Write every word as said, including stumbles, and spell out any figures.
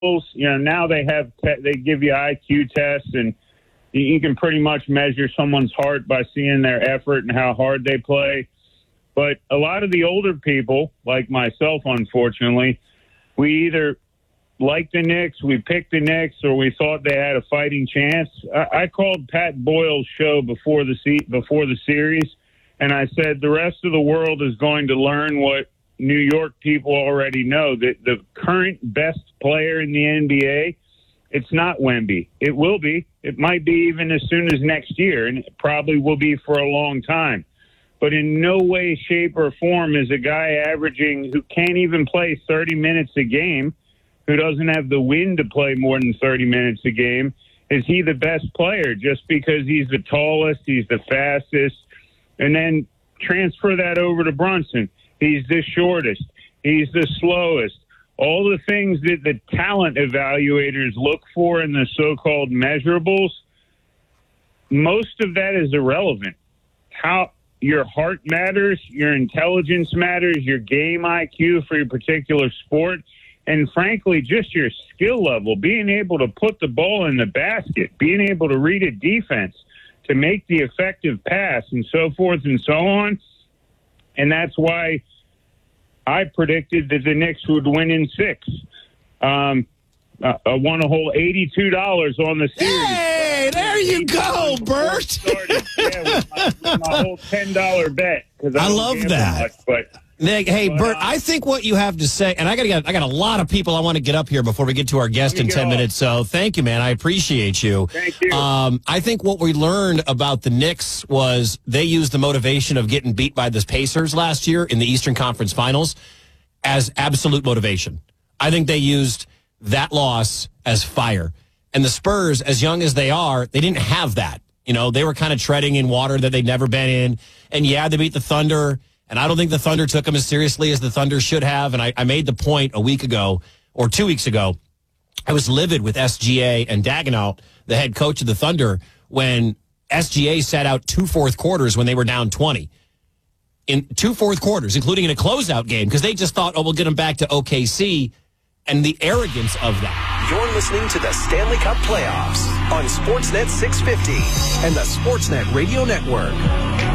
You know, now they have te- they give you I Q tests, and you can pretty much measure someone's heart by seeing their effort and how hard they play. But a lot of the older people, like myself, unfortunately, we either like the Knicks, we picked the Knicks, or we thought they had a fighting chance. I, I called Pat Boyle's show before the se- before the series, and I said the rest of the world is going to learn what New York people already know, that the current best player in the N B A, it's not Wemby. It will be. It might be even as soon as next year, and it probably will be for a long time. But in no way, shape, or form is a guy averaging who can't even play thirty minutes a game, who doesn't have the wind to play more than thirty minutes a game, is he the best player just because he's the tallest, he's the fastest, and then transfer that over to Brunson. He's the shortest. He's the slowest. All the things that the talent evaluators look for in the so-called measurables, most of that is irrelevant. How your heart matters, your intelligence matters, your game I Q for your particular sport, and frankly, just your skill level, being able to put the ball in the basket, being able to read a defense, to make the effective pass, and so forth and so on. And that's why I predicted that the Knicks would win in six. Um, I won a whole eighty-two dollars on the series. Hey, there you go, Bert. Yeah, with my, with my whole ten dollar bet. I, I love that. Much, but, Nick, hey, but, Bert, uh, I think what you have to say, and I got I got a lot of people I want to get up here before we get to our guest in ten off. minutes. So thank you, man. I appreciate you. Thank you. Um, I think what we learned about the Knicks was they used the motivation of getting beat by the Pacers last year in the Eastern Conference Finals as absolute motivation. I think they used that loss as fire. And the Spurs, as young as they are, they didn't have that. You know, they were kind of treading in water that they'd never been in. And yeah, they beat the Thunder. And I don't think the Thunder took them as seriously as the Thunder should have. And I, I made the point a week ago or two weeks ago. I was livid with S G A and Daigneault, the head coach of the Thunder, when S G A sat out two fourth quarters when they were down twenty. In two fourth quarters, including in a closeout game, because they just thought, oh, we'll get them back to O K C, and the arrogance of that. You're listening to the Stanley Cup Playoffs on Sportsnet six fifty and the Sportsnet Radio Network.